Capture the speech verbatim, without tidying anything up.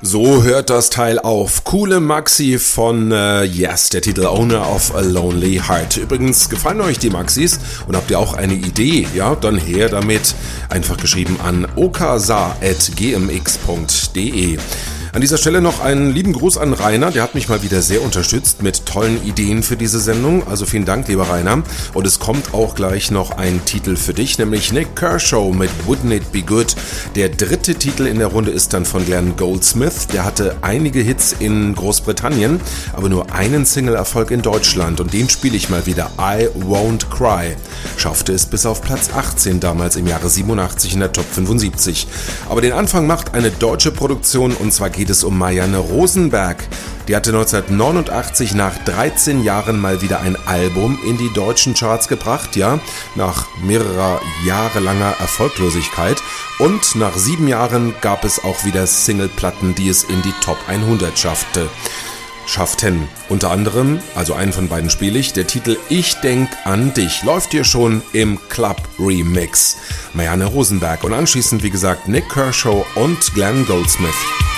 So hört das Teil auf. Coole Maxi von äh, Yes, der Titel Owner of a Lonely Heart. Übrigens, gefallen euch die Maxis und habt ihr auch eine Idee? Ja, dann her damit. Einfach geschrieben an okasa at g m x punkt d e. An dieser Stelle noch einen lieben Gruß an Rainer, der hat mich mal wieder sehr unterstützt mit tollen Ideen für diese Sendung, also vielen Dank, lieber Rainer. Und es kommt auch gleich noch ein Titel für dich, nämlich Nik Kershaw mit Wouldn't It Be Good. Der dritte Titel in der Runde ist dann von Glenn Goldsmith, der hatte einige Hits in Großbritannien, aber nur einen Single-Erfolg in Deutschland und den spiele ich mal wieder, I Won't Cry. Schaffte es bis auf Platz achtzehn damals im Jahre siebenundachtzig in der Top fünfundsiebzig. Aber den Anfang macht eine deutsche Produktion und zwar geht es um Marianne Rosenberg. Die hatte neunzehnhundertneunundachtzig nach dreizehn Jahren mal wieder ein Album in die deutschen Charts gebracht, ja, nach mehrerer jahrelanger Erfolglosigkeit. Und nach sieben Jahren gab es auch wieder Singleplatten, die es in die Top hundert schaffte. Schafften. Unter anderem, also einen von beiden spiele ich, der Titel Ich denk an dich läuft hier schon im Club Remix. Marianne Rosenberg und anschließend, wie gesagt, Nik Kershaw und Glenn Goldsmith.